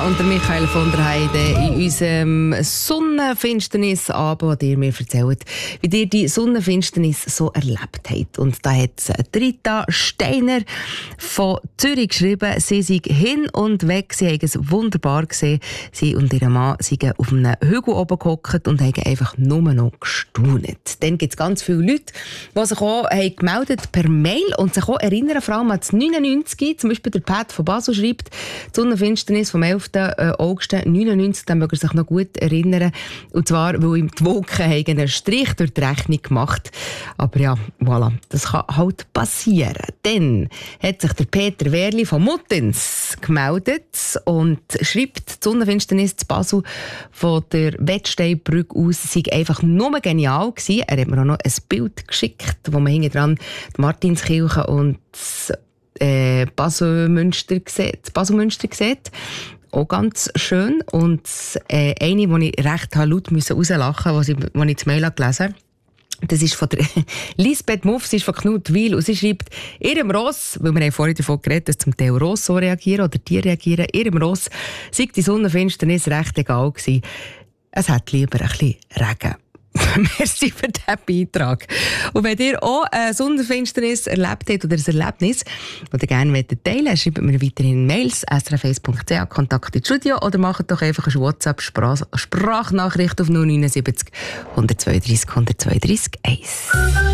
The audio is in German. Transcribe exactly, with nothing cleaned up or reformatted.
und der Michael von der Heide in unserem Sonnenfinsternis-Abend, wo ihr mir erzählt, wie ihr die Sonnenfinsternis so erlebt habt. Und da hat Rita Steiner von Zürich geschrieben, sie sei hin und weg, sie haben es wunderbar gesehen. Sie und ihr Mann sind auf einem Hügel oben gehockt und haben einfach nur noch gestaunt. Dann gibt es ganz viele Leute, die sich auch haben gemeldet per Mail und sich auch erinnern, vor allem an das neunundneunzig, zum Beispiel der Pat von Basel schreibt, die Sonnenfinsternis vom elften August neunundneunzig, dann mögen sich noch gut erinnern. Und zwar, weil ihm die Wolken einen Strich durch die Rechnung gemacht. Aber ja, voilà, das kann halt passieren. Dann hat sich der Peter Wehrli von Muttens gemeldet und schreibt, die Sonnenfinsternis zu Basel von der Wettsteinbrücke aus sei einfach nur genial gewesen. Er hat mir auch noch ein Bild geschickt, wo man hinten dran die Martinskirche und das äh, Baselmünster sieht. Baselmünster sieht. Auch ganz schön. Und äh, eine, die ich recht laut rauslachen musste, als ich, als ich das Mail gelesen habe, das ist von der Lisbeth Muff, sie ist von Knutwil und sie schreibt, ihrem Ross, weil wir haben vorhin davon geredet, dass zum Teil Ross so reagieren oder die reagieren, ihrem Ross sei die Sonnenfinsternis recht egal gewesen. Es hat lieber ein bisschen Regen. Merci für diesen Beitrag. Und wenn ihr auch eine Sonnenfinsternis erlebt habt oder ein Erlebnis, das ihr gerne teilen wollt, schreibt mir weiterhin Mails, s r f eins punkt c h, Kontakt ins Studio oder macht doch einfach eine WhatsApp-Sprachnachricht auf null neun sieben null, eins zwei drei, eins zwei drei, eins.